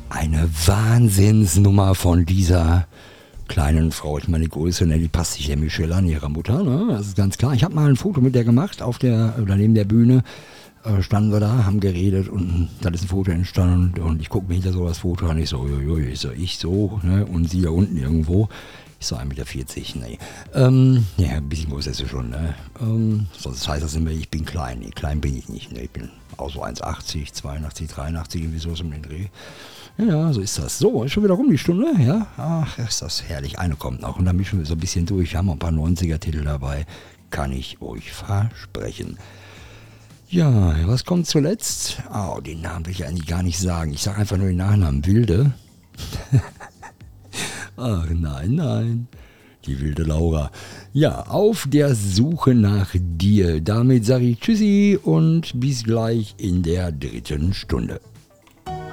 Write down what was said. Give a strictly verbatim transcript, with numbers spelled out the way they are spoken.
Eine Wahnsinnsnummer von dieser kleinen Frau. Ich meine, die Größe, ne, die passt sich der Michelle an, ihrer Mutter, ne? Das ist ganz klar. Ich habe mal ein Foto mit der gemacht, auf der, oder neben der Bühne. Äh, standen wir da, haben geredet und dann ist ein Foto entstanden und ich gucke mir hinter so das Foto an. Ich so, uiui, ich so, ich so, ne? Und sie da unten irgendwo. Ich so ein Meter vierzig, nee. Ähm, ja, ein bisschen größer ist sie schon, ne? Ähm, sonst heißt das immer, ich bin klein. Nee, klein bin ich nicht, ne? Ich bin auch so eins achtzig, zweiundachtzig, dreiundachtzig, irgendwie sowas um den Dreh. Ja, so ist das. So, ist schon wieder rum die Stunde, ja? Ach, ist das herrlich. Eine kommt noch und dann mischen wir so ein bisschen durch. Wir haben noch ein paar neunziger-Titel dabei. Kann ich euch versprechen. Ja, was kommt zuletzt? Oh, den Namen will ich eigentlich gar nicht sagen. Ich sage einfach nur den Nachnamen. Wilde. Ach nein, nein. Die wilde Laura. Ja, auf der Suche nach dir. Damit sage ich Tschüssi und bis gleich in der dritten Stunde.